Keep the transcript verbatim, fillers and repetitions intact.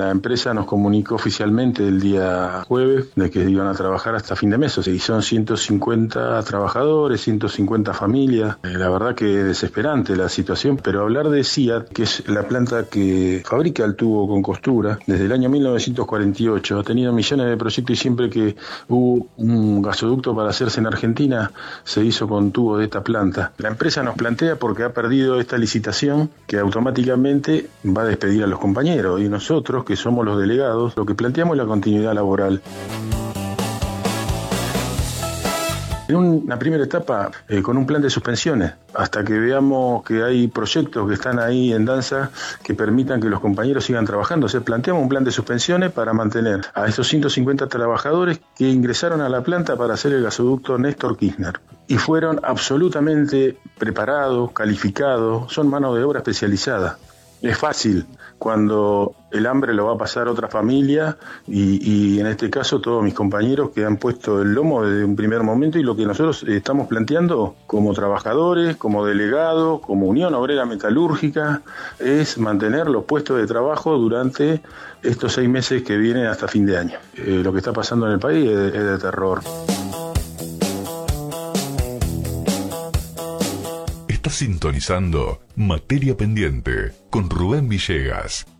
La empresa nos comunicó oficialmente el día jueves de que iban a trabajar hasta fin de mes, o sea, y son ciento cincuenta trabajadores, ciento cincuenta familias. Eh, la verdad que es desesperante la situación, pero hablar de SIAT, que es la planta que fabrica el tubo con costura, desde el año mil novecientos cuarenta y ocho, ha tenido millones de proyectos y siempre que hubo un gasoducto para hacerse en Argentina, se hizo con tubo de esta planta. La empresa nos plantea porque ha perdido esta licitación que automáticamente va a despedir a los compañeros, y nosotros, que somos los delegados, lo que planteamos es la continuidad laboral. En una primera etapa, eh, con un plan de suspensiones, hasta que veamos que hay proyectos que están ahí en danza que permitan que los compañeros sigan trabajando. O sea, planteamos un plan de suspensiones para mantener a estos ciento cincuenta trabajadores que ingresaron a la planta para hacer el gasoducto Néstor Kirchner. Y fueron absolutamente preparados, calificados, son mano de obra especializada. Es fácil cuando el hambre lo va a pasar otra familia y, y en este caso todos mis compañeros que han puesto el lomo desde un primer momento, y lo que nosotros estamos planteando como trabajadores, como delegados, como Unión Obrera Metalúrgica, es mantener los puestos de trabajo durante estos seis meses que vienen hasta fin de año. Eh, lo que está pasando en el país es, es de terror. Estás sintonizando Materia Pendiente con Rubén Villegas.